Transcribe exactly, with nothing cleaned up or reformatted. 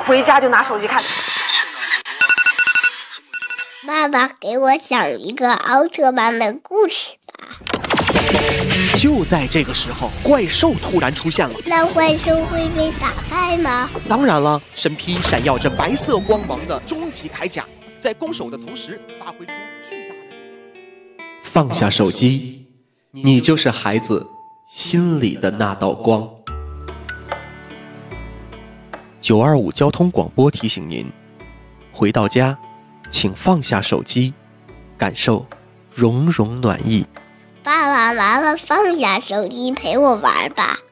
回家就拿手机看。 爸爸，给我讲一个奥特曼的故事吧。 就在这个时候，怪兽突然出现了。 那怪兽会被打败吗？ 当然了，身披闪耀着白色光芒的终极铠甲，在攻守的同时发挥出巨大的力量。放下手机，你就是孩子心里的那道光。九二五交通广播提醒您，回到家请放下手机，感受融融暖意。 爸爸妈妈，放下手机陪我玩吧。